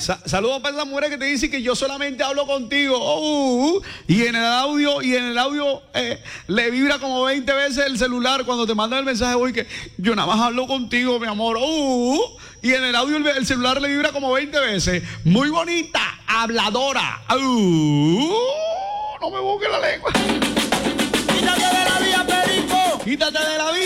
Saludos para esas mujeres que te dicen que yo solamente hablo contigo. Y en el audio le vibra como 20 veces el celular cuando te mandan el mensaje hoy que yo nada más hablo contigo, mi amor. Y en el audio el celular le vibra como 20 veces. Muy bonita, habladora. No me busques la lengua. Quítate de la vía, perico. Quítate de la vida.